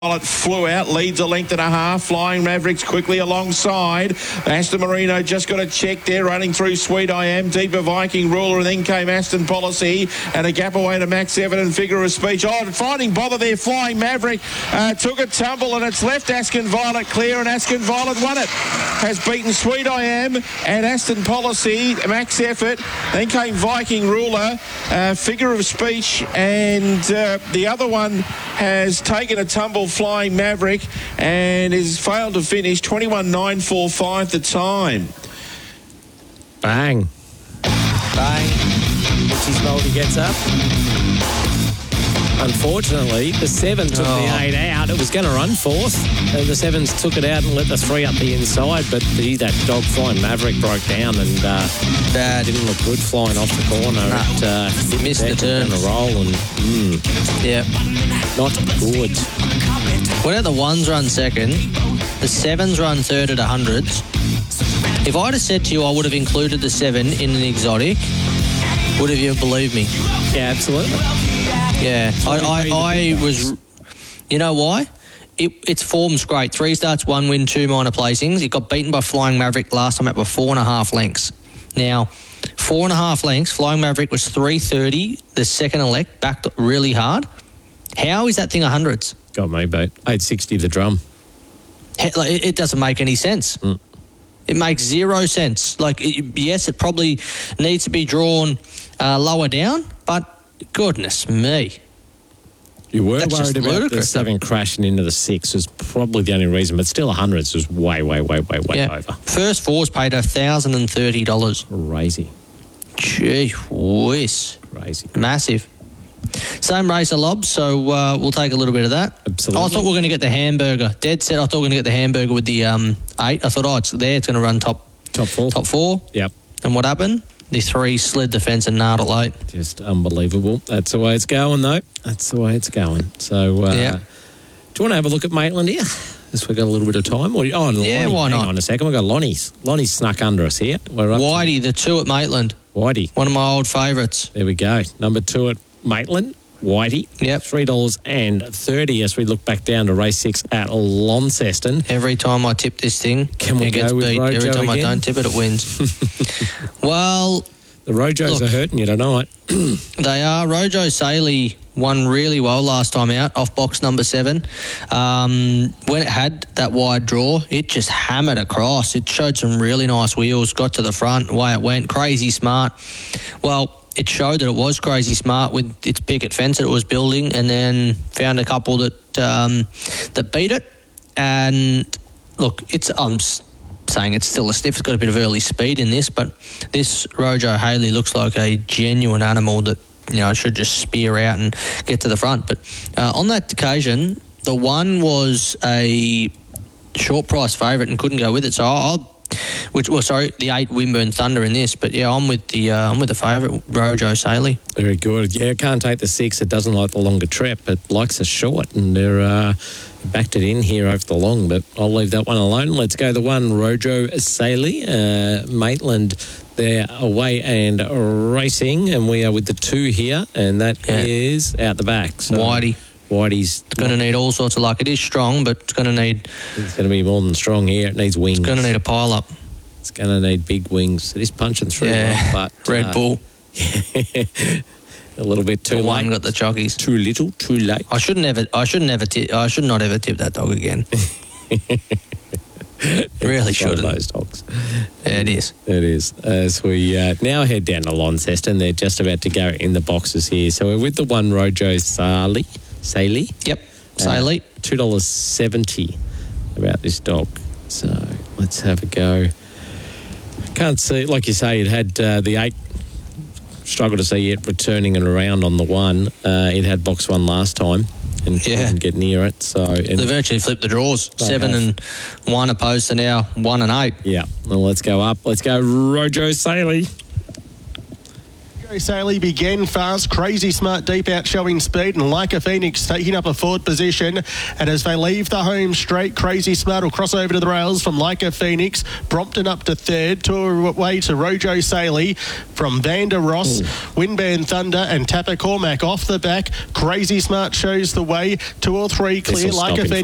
It flew out, leads a length and a half. Flying Mavericks quickly alongside. Aston Marino just got a check there, running through Sweet I Am. Deeper Viking Ruler, and then came Aston Policy, and a gap away to Max Evan and Figure of Speech. Finding bother there. Flying Maverick took a tumble, and it's left Askin Violet clear, and Askin Violet won it. Has beaten Sweet I Am and Aston Policy, Max Effort. Then came Viking Ruler, Figure of Speech, and the other one has taken a tumble, Flying Maverick, and has failed to finish. 21.945 the time. Bang. Bang. Richie's Baldy gets up. Unfortunately, the 7 took the 8 out. It was going to run fourth. And the 7s took it out and let the 3 up the inside. But that dog Flying Maverick broke down and didn't look good flying off the corner. It missed the turn. And a roll and not good. Whenever the 1s run second, the 7s run third at 100s. If I'd have said to you I would have included the 7 in an exotic, would have you believed me? Yeah, absolutely. Yeah, I was... You know why? Its form's great. 3 starts, 1 win, 2 minor placings. It got beaten by Flying Maverick last time out by 4.5 lengths. Now, 4.5 lengths, Flying Maverick was 330, the second elect, backed really hard. How is that thing 100s? Got me beat. 860 the drum. It doesn't make any sense. It makes zero sense. Yes, it probably needs to be drawn lower down, but goodness me. You were That's worried just about ludicrous. the 7 crashing into the 6 was probably the only reason, but still 100s was way over. First 4's paid $1,030. Crazy. Gee whiz. Crazy. Massive. Same race of lobs, so we'll take a little bit of that. Absolutely. I thought we were going to get the hamburger. Dead set, I thought we were going to get the hamburger with the 8. I thought, it's there, it's going to run top 4. Top 4. Yep. And what happened? The 3 slid the fence and nailed it late. Just unbelievable. That's the way it's going, though. That's the way it's going. So, do you want to have a look at Maitland here? As we've got a little bit of time. Why not? Hang on a second. We've got Lonnie's. Lonnie's snuck under us here. We're up Whitey, the 2 at Maitland. Whitey. One of my old favourites. There we go. Number 2 at Maitland. Whitey. Yep. $3.30 as we look back down to race 6 at Launceston. Every time I tip this thing, it gets beat. Every time I don't tip it, it wins. Well... The Rojos are hurting you tonight. They are. Rojo Saley won really well last time out off box number 7. When it had that wide draw, it just hammered across. It showed some really nice wheels, got to the front, away it went. Crazy Smart. Well, it showed that it was Crazy Smart with its picket fence that it was building, and then found a couple that beat it. And look, I'm saying it's still a stiff. It's got a bit of early speed in this, but this Rojo Haley looks like a genuine animal that should just spear out and get to the front. But on that occasion, the 1 was a short price favourite and couldn't go with it. So the 8 Wimburn Thunder in this, but I'm with the favourite Rojo Saley. Very good. Yeah, can't take the 6. It doesn't like the longer trip. It likes a short, and they're backed it in here over the long, but I'll leave that one alone. Let's go the 1 Rojo Saley, Maitland. They're away and racing, and we are with the 2 here, and that is out the back. So Whitey's going to need all sorts of luck. It is strong, but it's going to be more than strong here. It needs wings. It's going to need a pile up. It's going to need big wings. It is punching through. Yeah, but Red Bull. A little bit too late. One got the jockeys. Too little, too late. I should not ever tip that dog again. Really shouldn't. Those dogs. Yeah, it is. It is. As we now head down to Launceston, they're just about to go in the boxes here. So we're with the 1 Rojo Saley. Yep, Saley. $2.70 about this dog. So let's have a go. Can't see, like you say, it had the 8. Struggle to see it returning and around on the 1. It had box 1 last time and couldn't get near it. So they virtually flipped the draws. 7 and 1 opposed to now 1 and 8. Yeah. Well, let's go up. Let's go Rojo Saley. Saley began fast, Crazy Smart deep out showing speed, and Like a Phoenix taking up a forward position. And as they leave the home straight, Crazy Smart will cross over to the rails from Like a Phoenix. Brompton up to third, to away to Rojo Saley from Vander Ross, Windband Thunder and Tapper Cormac off the back. Crazy Smart shows the way, 2 or 3 clear. This'll Like stop a him Phoenix